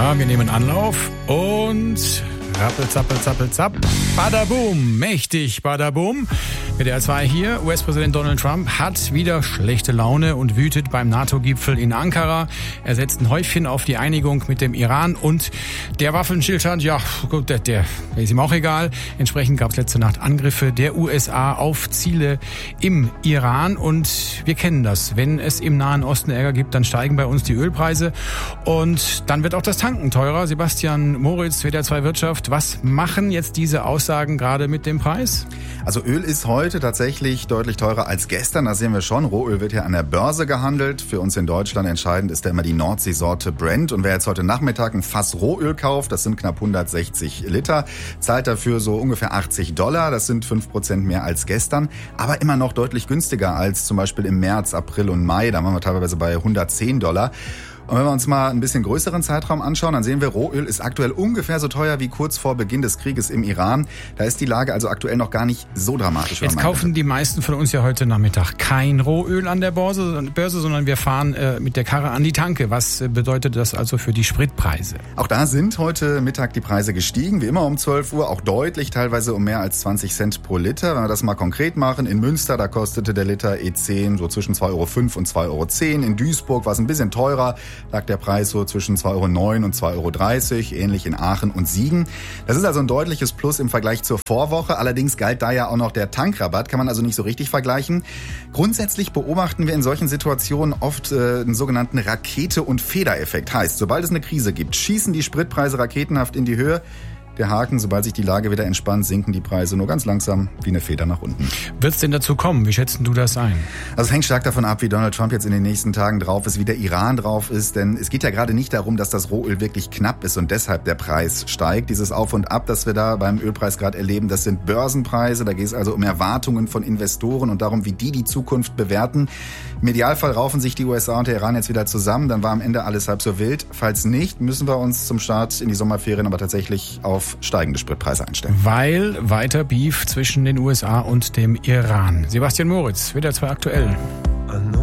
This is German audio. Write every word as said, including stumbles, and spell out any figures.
Ja, wir nehmen Anlauf und rappel, zappel, zappel, zapp. Badaboom, mächtig Badaboom. W D R zwei hier. U S-Präsident Donald Trump hat wieder schlechte Laune und wütet beim NATO-Gipfel in Ankara. Er setzt ein Häufchen auf die Einigung mit dem Iran und der Waffenstillstand, ja, gut, der, der ist ihm auch egal. Entsprechend gab es letzte Nacht Angriffe der U S A auf Ziele im Iran und wir kennen das. Wenn es im Nahen Osten Ärger gibt, dann steigen bei uns die Ölpreise und dann wird auch das Tanken teurer. Sebastian Moritz, W D R zwei Wirtschaft. Was machen jetzt diese Aussagen gerade mit dem Preis? Also Öl ist heute tatsächlich deutlich teurer als gestern. Das sehen wir schon. Rohöl wird ja an der Börse gehandelt. Für uns in Deutschland entscheidend ist da immer die Nordseesorte Brent. Und wer jetzt heute Nachmittag ein Fass Rohöl kauft, das sind knapp hundertsechzig Liter, zahlt dafür so ungefähr achtzig Dollar. Das sind fünf Prozent mehr als gestern. Aber immer noch deutlich günstiger als zum Beispiel im März, April und Mai. Da waren wir teilweise bei hundertzehn Dollar. Und wenn wir uns mal ein bisschen größeren Zeitraum anschauen, dann sehen wir, Rohöl ist aktuell ungefähr so teuer wie kurz vor Beginn des Krieges im Iran. Da ist die Lage also aktuell noch gar nicht so dramatisch. Jetzt kaufen die meisten von uns ja heute Nachmittag kein Rohöl an der Börse, Börse sondern wir fahren äh, mit der Karre an die Tanke. Was bedeutet das also für die Spritpreise? Auch da sind heute Mittag die Preise gestiegen, wie immer um zwölf Uhr, auch deutlich, teilweise um mehr als zwanzig Cent pro Liter. Wenn wir das mal konkret machen, in Münster, da kostete der Liter E zehn so zwischen zwei Euro fünf und zwei Euro zehn. In Duisburg war es ein bisschen teurer, lag der Preis so zwischen zwei Euro neun und zwei Euro dreißig, ähnlich in Aachen und Siegen. Das ist also ein deutliches Plus im Vergleich zur Vorwoche. Allerdings galt da ja auch noch der Tankrabatt, kann man also nicht so richtig vergleichen. Grundsätzlich beobachten wir in solchen Situationen oft äh, einen sogenannten Rakete- und Federeffekt. Heißt, sobald es eine Krise gibt, schießen die Spritpreise raketenhaft in die Höhe. Der Haken, sobald sich die Lage wieder entspannt, sinken die Preise nur ganz langsam wie eine Feder nach unten. Wird es denn dazu kommen? Wie schätzen du das ein? Also es hängt stark davon ab, wie Donald Trump jetzt in den nächsten Tagen drauf ist, wie der Iran drauf ist. Denn es geht ja gerade nicht darum, dass das Rohöl wirklich knapp ist und deshalb der Preis steigt. Dieses Auf und Ab, das wir da beim Ölpreis gerade erleben, das sind Börsenpreise. Da geht es also um Erwartungen von Investoren und darum, wie die die Zukunft bewerten. Im Idealfall raufen sich die U S A und der Iran jetzt wieder zusammen. Dann war am Ende alles halb so wild. Falls nicht, müssen wir uns zum Start in die Sommerferien aber tatsächlich auf steigende Spritpreise einstellen. Weil weiter Beef zwischen den U S A und dem Iran. Sebastian Moritz, W D R zwei aktuell.